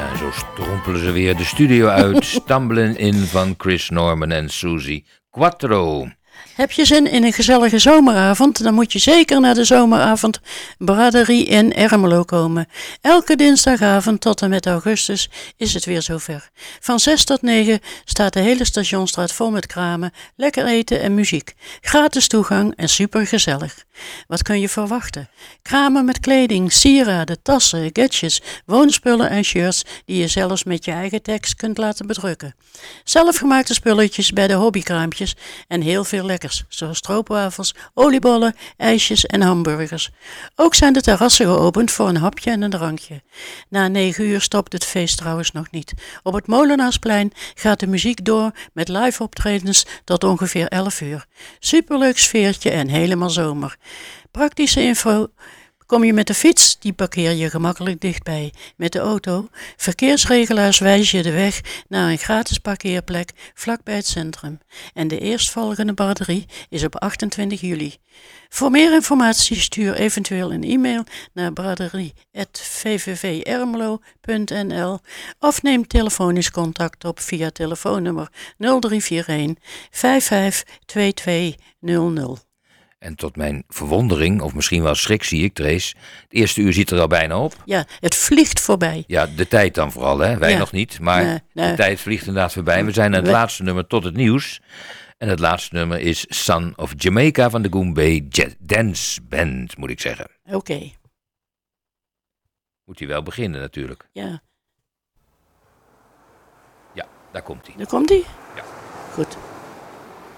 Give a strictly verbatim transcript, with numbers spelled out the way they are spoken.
En zo strompelen ze weer de studio uit. Stumbling in van Chris Norman en Susie Quattro. Heb je zin in een gezellige zomeravond? Dan moet je zeker naar de zomeravond Braderie in Ermelo komen. Elke dinsdagavond tot en met augustus is het weer zover. Van zes tot negen staat de hele Stationsstraat vol met kramen, lekker eten en muziek. Gratis toegang en supergezellig. Wat kun je verwachten? Kramen met kleding, sieraden, tassen, gadgets, woonspullen en shirts die je zelfs met je eigen tekst kunt laten bedrukken. Zelfgemaakte spulletjes bij de hobbykraampjes en heel veel lekkers, zoals stroopwafels, oliebollen, ijsjes en hamburgers. Ook zijn de terrassen geopend voor een hapje en een drankje. Na negen uur stopt het feest trouwens nog niet. Op het Molenaarsplein gaat de muziek door met live optredens tot ongeveer elf uur. Superleuk sfeertje en helemaal zomer. Praktische info. Kom je met de fiets, die parkeer je gemakkelijk dichtbij. Met de auto, verkeersregelaars wijzen je de weg naar een gratis parkeerplek vlakbij het centrum. En de eerstvolgende braderie is op achtentwintig juli. Voor meer informatie stuur eventueel een e-mail naar braderie apenstaartje v v v ermelo punt n l of neem telefonisch contact op via telefoonnummer nul drie vier een vijf vijf twee twee nul nul. En tot mijn verwondering, of misschien wel schrik, zie ik, Trace, het eerste uur zit er al bijna op. Ja, het vliegt voorbij. Ja, de tijd dan vooral, hè? Wij ja. nog niet, maar nee, nee. de tijd vliegt inderdaad voorbij. We zijn aan het We... laatste nummer tot het nieuws. En het laatste nummer is Son of Jamaica van de Goombay Dance Band, moet ik zeggen. Oké. Okay. Moet hij wel beginnen natuurlijk. Ja. Ja, daar komt hij. Daar komt hij? Ja. Goed.